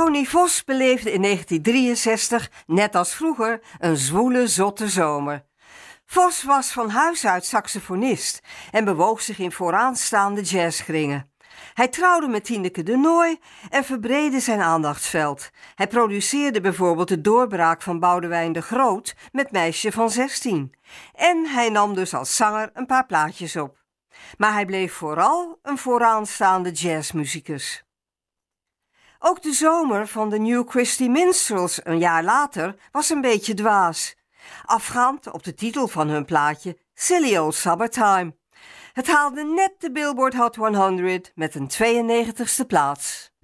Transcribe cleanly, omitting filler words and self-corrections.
Tony Vos beleefde in 1963, net als vroeger, een zwoele, zotte zomer. Vos was van huis uit saxofonist en bewoog zich in vooraanstaande jazzkringen. Hij trouwde met Tineke de Nooi en verbreedde zijn aandachtsveld. Hij produceerde bijvoorbeeld de doorbraak van Boudewijn de Groot met Meisje van 16. En hij nam dus als zanger een paar plaatjes op. Maar hij bleef vooral een vooraanstaande jazzmuzikus. Ook de zomer van de New Christy Minstrels een jaar later was een beetje dwaas. Afgaand op de titel van hun plaatje Silly Old Summertime. Het haalde net de Billboard Hot 100 met een 92e plaats.